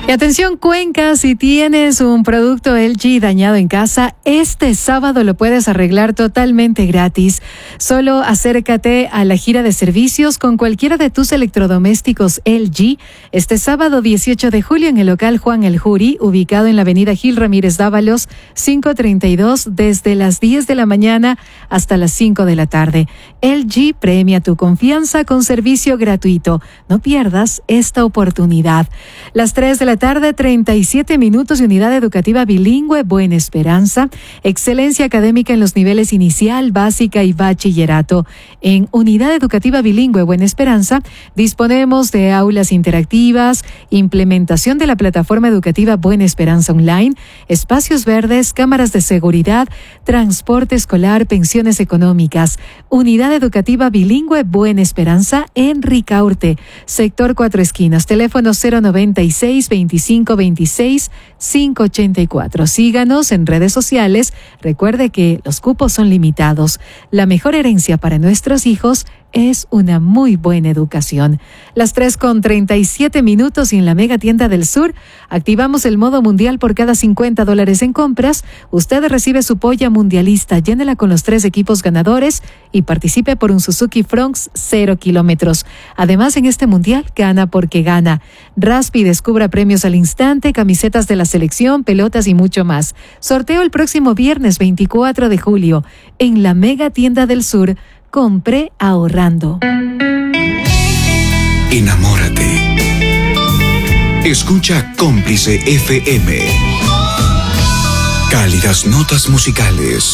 Y atención Cuenca, si tienes un producto LG dañado en casa, este sábado lo puedes arreglar totalmente gratis. Solo acércate a la gira de servicios con cualquiera de tus electrodomésticos LG este sábado 18 de julio en el local Juan El Juri, ubicado en la avenida Gil Ramírez Dávalos 532, desde las 10 de la mañana hasta las 5 de la tarde. LG premia tu confianza con servicio gratuito. No pierdas esta oportunidad. Las 3 de la tarde, 37 minutos de unidad educativa bilingüe Buena Esperanza. Excelencia académica en los niveles inicial, básica y bachillerato. En unidad educativa bilingüe Buena Esperanza disponemos de aulas interactivas, implementación de la plataforma educativa Buena Esperanza Online, espacios verdes, cámaras de seguridad, transporte escolar, pensiones económicas. Unidad educativa bilingüe Buena Esperanza en Ricaurte, sector 4 Esquinas, teléfono 096 25 26 584. Síganos en redes sociales. Recuerde que los cupos son limitados. La mejor herencia para nuestros hijos es una muy buena educación. Las 3:37 minutos y en la Mega Tienda del Sur activamos el modo mundial por cada $50 en compras. Usted recibe su polla mundialista, llénela con los 3 equipos ganadores y participe por un Suzuki Fronx 0 kilómetros. Además, en este mundial, gana porque gana. Raspi descubra premios al instante, camisetas de la selección, pelotas y mucho más. Sorteo el próximo viernes 24 de julio en la Mega Tienda del Sur. Compré ahorrando. Enamórate. Escucha Cómplice FM. Cálidas notas musicales.